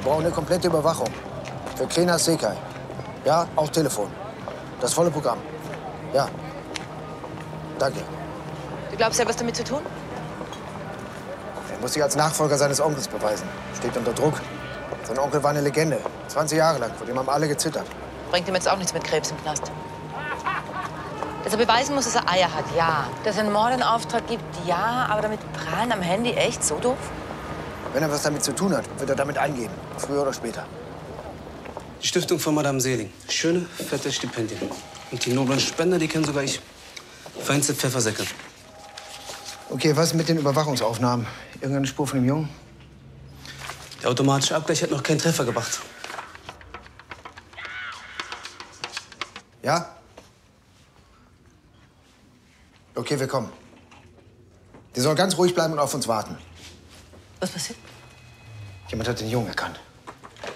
brauchen eine komplette Überwachung. Für Klena Sekai. Ja, auch Telefon. Das volle Programm. Ja. Danke. Du glaubst, er hat was damit zu tun? Er muss sich als Nachfolger seines Onkels beweisen. Steht unter Druck. Sein Onkel war eine Legende. 20 Jahre lang. Vor dem haben alle gezittert. Bringt ihm jetzt auch nichts mit Krebs im Knast. Dass er beweisen muss, dass er Eier hat, ja. Dass er einen Mord in Auftrag gibt, ja. Aber damit prahlen am Handy, echt? So doof? Wenn er was damit zu tun hat, wird er damit eingehen. Früher oder später. Die Stiftung von Madame Seeling. Schöne, fette Stipendien. Und die noblen Spender, die kennen sogar ich. Feinste Pfeffersäcke. Okay, was mit den Überwachungsaufnahmen? Irgendeine Spur von dem Jungen? Der automatische Abgleich hat noch keinen Treffer gebracht. Ja? Okay, wir kommen. Die soll ganz ruhig bleiben und auf uns warten. Was passiert? Jemand hat den Jungen erkannt.